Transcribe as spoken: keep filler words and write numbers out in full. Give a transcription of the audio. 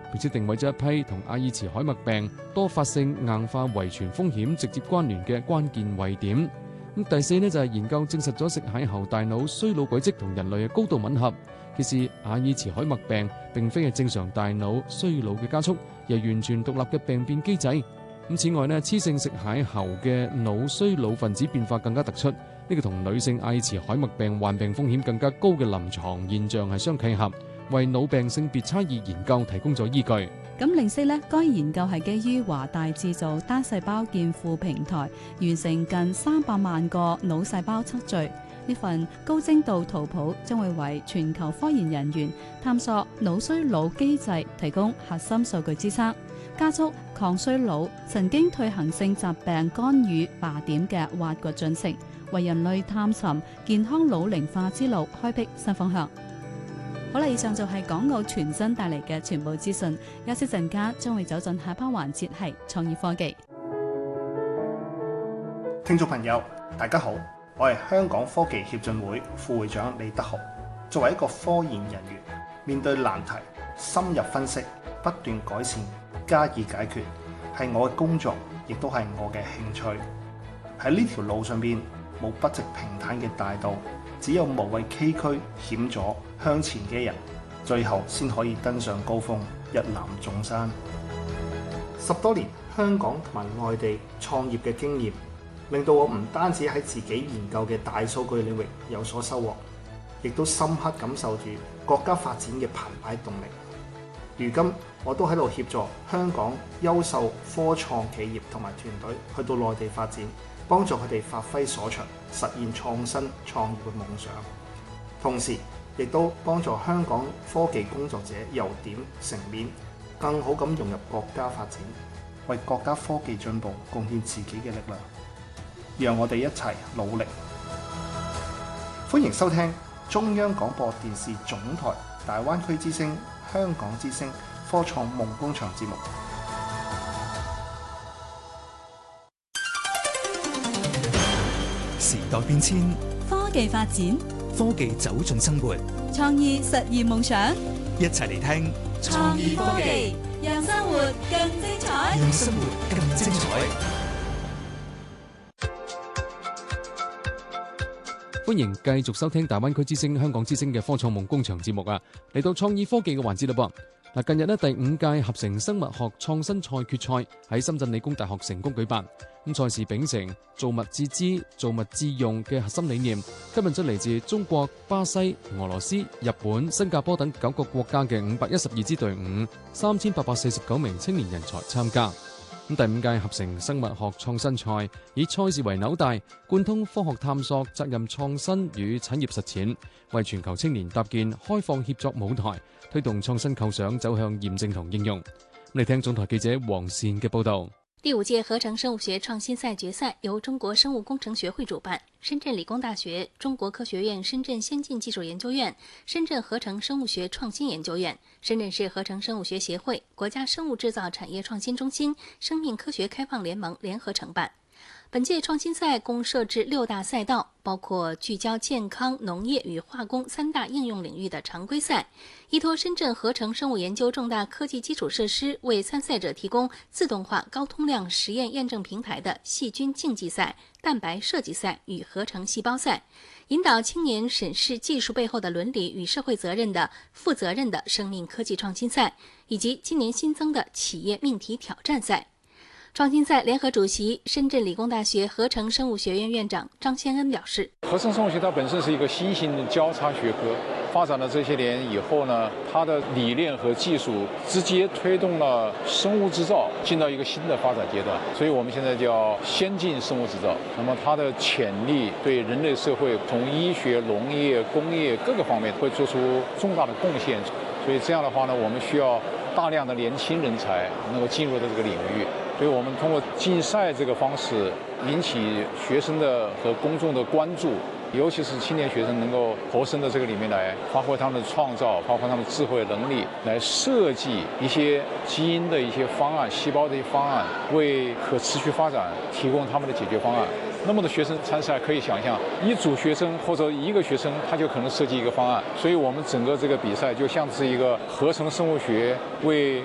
並且定位咗一批同阿爾茨海默病多發性硬化遺傳風險直接關聯嘅關鍵位點。咁第四呢，就係研究證實咗食蟹後大腦衰老軌跡同人類嘅高度吻合。其實阿爾茨海默病並非係正常大腦衰老嘅加速，而係完全獨立嘅病變機制。咁此外呢，雌性食蟹後嘅腦衰老分子變化更加突出，呢、這個同女性阿爾茨海默病患病風險更加高嘅臨床現象係相契合，為腦病性別差異研究提供咗依據。 咁零四呢，該研究係基於華大製造單細胞建庫平台完成近三百萬個腦細胞測序。呢份高精度圖譜將會為全球科研人員探索腦衰老機制提供核心數據支撐，加速抗衰老神經退行性疾病干預靶點嘅挖掘進程，為人類探尋健康老齡化之路開闢新方向。好啦，以上就係港澳傳真帶嚟嘅全部資訊。休息陣間將會走進下一 part 環節，係創意科技。 聽眾朋友，大家好。我係香港科技協進會副會長李德豪。作為一個科研人員，面對難題，深入分析，不斷改善，加以解決，係我嘅工作，亦都係我嘅興趣。喺呢條路上邊，冇筆直平坦嘅大道，只有無畏崎嶇險阻向前嘅人，最後先可以登上高峰，一覽眾山。十多年香港同埋外地創業嘅經驗，令到我唔單止喺自己研究嘅大數據領域有所收穫，亦都深刻感受住國家發展嘅澎湃動力。如今我都喺度協助香港優秀科創企業同埋團隊去到內地發展，幫助佢哋發揮所長，實現創新創業嘅夢想。同時亦都幫助香港科技工作者由點成面，更好咁融入國家發展，為國家科技進步貢獻自己嘅力量。讓我哋一齊努力。歡迎收聽中央廣播電視總台大灣區之聲、香港之聲科創夢工場節目。 時代變遷， 科技發展， 科技走進生活， 創意實現夢想。 一齊嚟聽創意科技，讓生活更精彩， 讓生活更精彩。 歡迎繼續收聽大灣區之聲、香港之聲嘅科創夢工場節目啊！嚟到創意科技嘅環節啦噃。嗱，近日呢，第五屆合成生物學創新賽決賽喺深圳理工大學成功舉辦。咁賽事秉承造物致知、造物致用嘅核心理念，吸引咗嚟自中國、巴西、俄羅斯、日本、新加坡等九個國家嘅五百一十二支隊伍，三千八百四十九名青年人才參加。咁第五屆合成生物學創新賽以賽事為紐帶，貫通科學探索、責任創新與產業實踐，為全球青年搭建開放協作舞台，推動創新構想走向驗證同應用。咁嚟聽總台記者黃善嘅報導。 第五屆合成生物學創新賽決賽由中國生物工程學會主辦，深圳理工大學、中國科學院深圳先進技術研究院、深圳合成生物學創新研究院、深圳市合成生物學協會、國家生物製造產業創新中心、生命科學開放聯盟聯合承辦。本屆創新賽共設置六大賽道，包括聚焦健康、農業與化工三大應用領域的常規賽，依託深圳合成生物研究重大科技基礎設施，為參賽者提供自動化高通量實驗驗證平台的細菌競技賽、蛋白設計賽與合成細胞賽，引導青年審視技術背後的倫理與社會責任的負責任的生命科技創新賽，以及今年新增的企業命題挑戰賽。創新賽聯合主席、深圳理工大學合成生物學院院長張先恩表示， 合成生物學它本身是一個新型的交叉學科，發展了這些年以後呢，它的理念和技術直接推動了生物製造進到一個新的發展階段，所以我們現在叫先進生物製造。那麼它的潛力對人類社會從醫學、農業、工業各個方面會做出重大的貢獻，所以這樣的話呢，我們需要大量的年輕人才能夠進入到這個領域。所以我們通過競賽這個方式引起學生的和公眾的關注，尤其是青年學生能夠投身到這個裡面來，發揮他們的創造，發揮他們智慧能力，來設計一些基因的一些方案、細胞的一些方案，為可持續發展提供他們的解決方案。那麼多學生參賽，可以想象一組學生或者一個學生，他就可能設計一個方案。所以我們整個這個比賽就像是一個合成生物學為